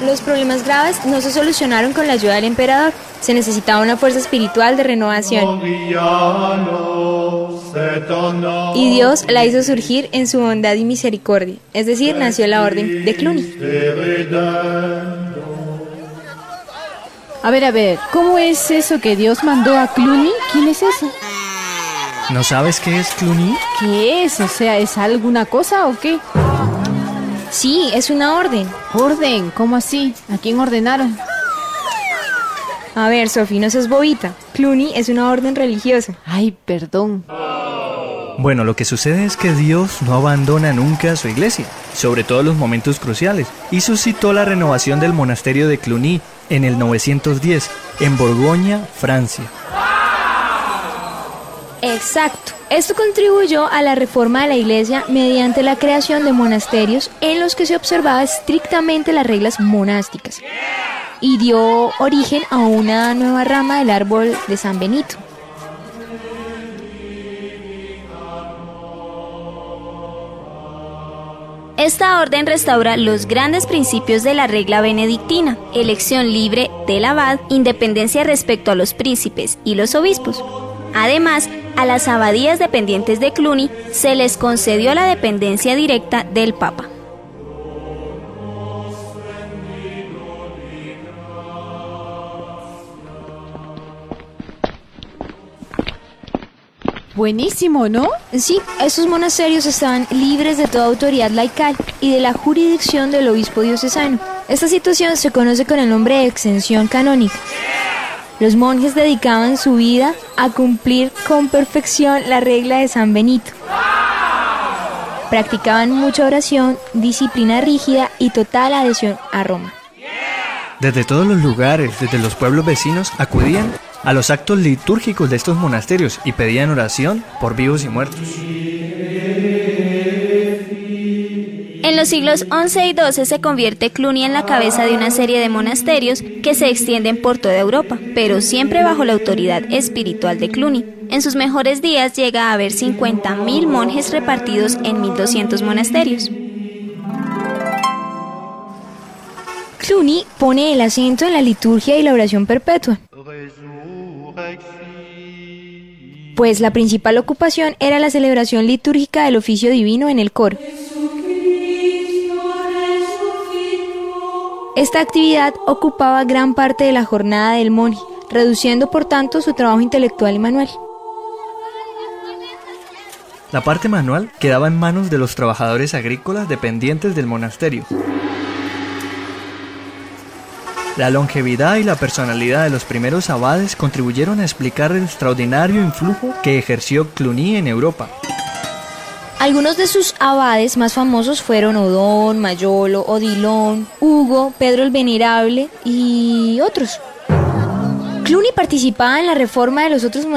Los problemas graves no se solucionaron con la ayuda del emperador. Se necesitaba una fuerza espiritual de renovación. Y Dios la hizo surgir en su bondad y misericordia. Es decir, nació la orden de Cluny. A ver, ¿cómo es eso que Dios mandó a Cluny? ¿Quién es ese? ¿No sabes qué es Cluny? ¿Qué es? O sea, ¿es alguna cosa o qué? Sí, es una orden. ¿Orden? ¿Cómo así? ¿A quién ordenaron? A ver, Sofi, no seas bobita. Cluny es una orden religiosa. Ay, perdón. Bueno, lo que sucede es que Dios no abandona nunca a su iglesia, sobre todo en los momentos cruciales, y suscitó la renovación del monasterio de Cluny en el 910, en Borgoña, Francia. Exacto. Esto contribuyó a la reforma de la iglesia mediante la creación de monasterios en los que se observaba estrictamente las reglas monásticas y dio origen a una nueva rama del árbol de San Benito. Esta orden restaura los grandes principios de la regla benedictina: elección libre del abad, independencia respecto a los príncipes y los obispos. Además, a las abadías dependientes de Cluny se les concedió la dependencia directa del Papa. Buenísimo, ¿no? Sí, estos monasterios estaban libres de toda autoridad laical y de la jurisdicción del obispo diocesano. Esta situación se conoce con el nombre de exención canónica. Los monjes dedicaban su vida a cumplir con perfección la regla de San Benito. Practicaban mucha oración, disciplina rígida y total adhesión a Roma. Desde todos los lugares, desde los pueblos vecinos, acudían a los actos litúrgicos de estos monasterios y pedían oración por vivos y muertos. En los siglos XI y XII se convierte Cluny en la cabeza de una serie de monasterios que se extienden por toda Europa, pero siempre bajo la autoridad espiritual de Cluny. En sus mejores días llega a haber 50.000 monjes repartidos en 1.200 monasterios. Cluny pone el acento en la liturgia y la oración perpetua, pues la principal ocupación era la celebración litúrgica del oficio divino en el coro. Esta actividad ocupaba gran parte de la jornada del monje, reduciendo por tanto su trabajo intelectual y manual. La parte manual quedaba en manos de los trabajadores agrícolas dependientes del monasterio. La longevidad y la personalidad de los primeros abades contribuyeron a explicar el extraordinario influjo que ejerció Cluny en Europa. Algunos de sus abades más famosos fueron Odón, Mayolo, Odilon, Hugo, Pedro el Venerable y otros. Cluny participaba en la reforma de los otros